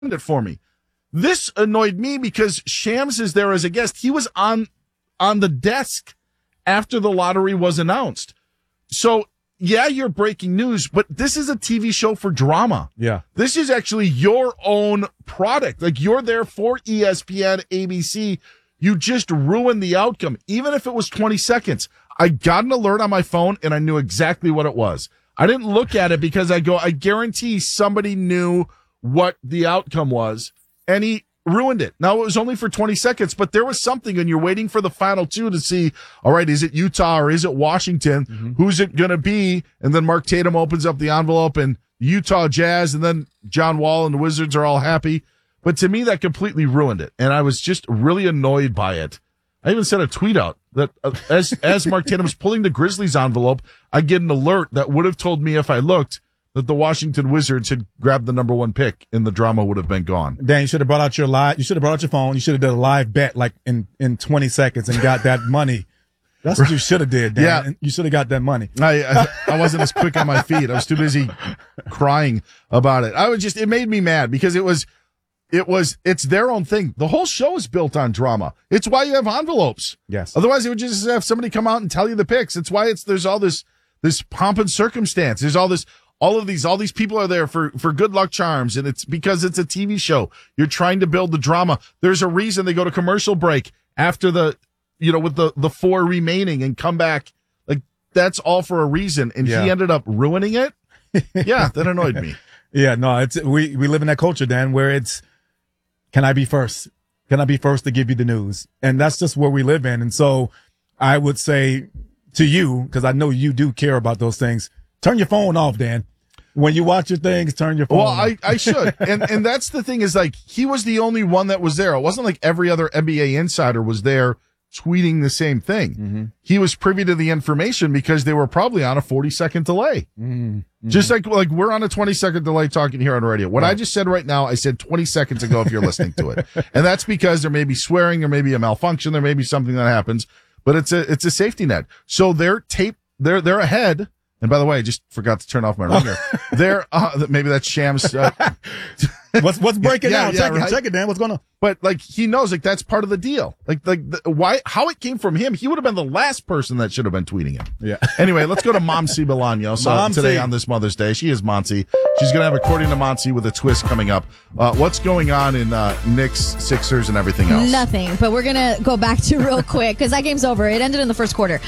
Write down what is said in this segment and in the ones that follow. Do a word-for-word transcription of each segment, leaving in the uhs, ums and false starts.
it for me. This annoyed me because Shams is there as a guest. He was on on the desk after the lottery was announced. So, yeah, you're breaking news, but this is a T V show for drama. Yeah. This is actually your own product. Like, you're there for E S P N, A B C. You just ruined the outcome. Even if it was twenty seconds, I got an alert on my phone and I knew exactly what it was. I didn't look at it because I go, I guarantee somebody knew what the outcome was, and he ruined it. Now, it was only for twenty seconds, but there was something, and you're waiting for the final two to see, all right, is it Utah or is it Washington? Mm-hmm. Who's it going to be? And then Mark Tatum opens up the envelope, and Utah Jazz, and then John Wall and the Wizards are all happy. But to me, that completely ruined it, and I was just really annoyed by it. I even sent a tweet out that uh, as as Mark Tatum's pulling the Grizzlies envelope, I get an alert that would have told me if I looked that the Washington Wizards had grabbed the number one pick and the drama would have been gone. Dan, you should have brought out your live. You should have brought out your phone. You should have done a live bet like in, in twenty seconds and got that money. That's what you should have did, Dan. Yeah. You should have got that money. I, I I wasn't as quick on my feet. I was too busy crying about it. I was just, it made me mad because it was, it was, it's their own thing. The whole show is built on drama. It's why you have envelopes. Yes. Otherwise, it would just have somebody come out and tell you the picks. It's why it's, there's all this, this pomp and circumstance. There's all this, all of these, all these people are there for, for good luck charms. And it's because it's a T V show. You're trying to build the drama. There's a reason they go to commercial break after the, you know, with the, the four remaining and come back. Like, that's all for a reason. And Yeah. he ended up ruining it. Yeah, that annoyed me. Yeah, no, it's, we, we live in that culture, Dan, where it's, can I be first? Can I be first to give you the news? And that's just where we live in. And so I would say to you, because I know you do care about those things, turn your phone off, Dan. When you watch your things, turn your phone Well, off. I, I should. And, and that's the thing is, like, he was the only one that was there. It wasn't like every other N B A insider was there tweeting the same thing. Mm-hmm. He was privy to the information because they were probably on a forty second delay. Mm-hmm. Just like, like we're on a twenty second delay talking here on radio. What right. I just said right now, I said twenty seconds ago if you're listening to it. And that's because there may be swearing, there may be a malfunction, there may be something that happens, but it's a, it's a safety net. So they're tape, they're, they're ahead. And by the way, I just forgot to turn off my ringer. They're, uh, maybe that's Shams. Uh, what's, what's breaking yeah, down? yeah, check right? it, check it, Dan. What's going on? But like, he knows, like, that's part of the deal. Like, like, the, why, how it came from him, he would have been the last person that should have been tweeting him. Yeah. Anyway, let's go to Momsy Bolaño. So Momsy. today on this Mother's Day, she is Monty. She's going to have According to Monty with a twist coming up. Uh, what's going on in, uh, Knicks, Sixers, and everything else? Nothing, but we're going to go back to real quick because that game's over. It ended in the first quarter.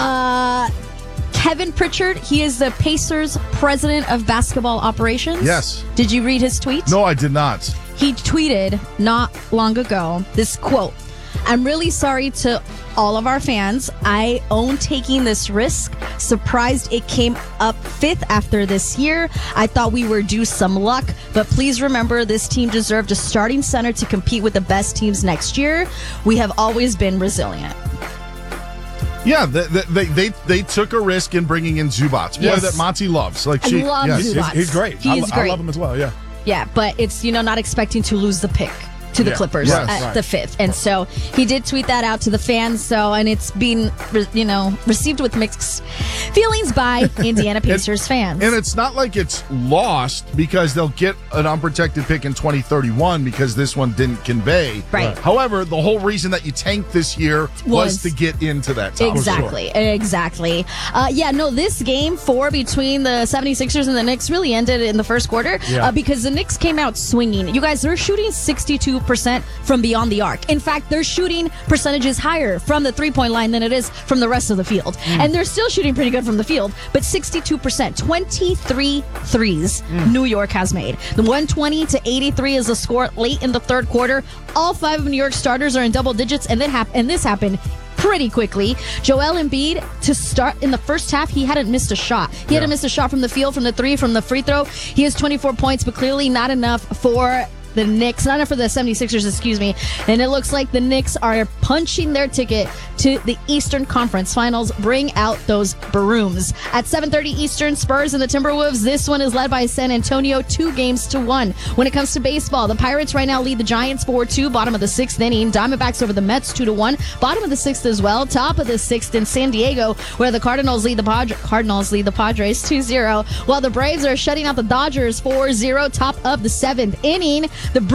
Uh, Kevin Pritchard, he is the Pacers president of basketball operations. Yes. Did you read his tweet? No, I did not. He tweeted not long ago this quote, "I'm really sorry to all of our fans. I own taking this risk. Surprised it came up fifth after this year. I thought we were due some luck, but please remember this team deserved a starting center to compete with the best teams next year. We have always been resilient." Yeah, they they they, they took a risk in bringing in Zubats, boy Yes. that Monty loves. Like I she, love yes. Zubats. He's, he's great. He I, is I great. love him as well, yeah. Yeah, but it's, you know, not expecting to lose the pick to the Yeah. Clippers Yes, at right. the fifth. And so he did tweet that out to the fans. So, and it's been, re- you know, received with mixed feelings by Indiana Pacers fans. And it's not like it's lost because they'll get an unprotected pick in twenty thirty-one because this one didn't convey. Right. However, the whole reason that you tanked this year was, Was- to get into that top. Exactly. Exactly. Uh, yeah, no, this game four between the seventy-sixers and the Knicks really ended in the first quarter Yeah. uh, because the Knicks came out swinging. You guys, they're shooting sixty-two percent from beyond the arc. In fact, their shooting percentages higher from the three-point line than it is from the rest of the field. Mm. And they're still shooting pretty good from the field, but sixty-two percent, twenty-three threes Mm. New York has made. The one twenty to eighty-three is the score late in the third quarter. All five of New York starters are in double digits, and then hap- and this happened pretty quickly. Joel Embiid, to start in the first half, he hadn't missed a shot. He hadn't missed a shot from the field, from the three, from the free throw. He has twenty-four points, but clearly not enough for the Knicks, not enough for the seventy-sixers, excuse me. And it looks like the Knicks are punching their ticket to the Eastern Conference Finals. Bring out those brooms. At seven thirty Eastern, Spurs and the Timberwolves. This one is led by San Antonio, two games to one. When it comes to baseball, the Pirates right now lead the Giants four two, bottom of the sixth inning. Diamondbacks over the Mets two to one, bottom of the sixth as well. Top of the sixth in San Diego, where the Cardinals lead the Padre- Cardinals lead the Padres two zero, while the Braves are shutting out the Dodgers four zero, top of the seventh inning. The